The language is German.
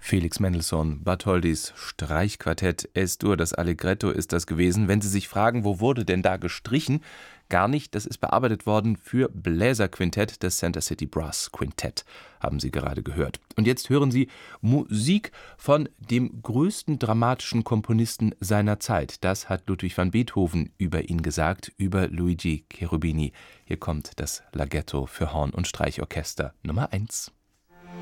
Felix Mendelssohn Bartholdys Streichquartett Es-Dur, das Allegretto ist das gewesen. Wenn Sie sich fragen, wo wurde denn da gestrichen? Gar nicht, das ist bearbeitet worden für Bläserquintett des Center City Brass Quintett, haben Sie gerade gehört. Und jetzt hören Sie Musik von dem größten dramatischen Komponisten seiner Zeit. Das hat Ludwig van Beethoven über ihn gesagt, über Luigi Cherubini. Hier kommt das Laghetto für Horn und Streichorchester Nummer 1.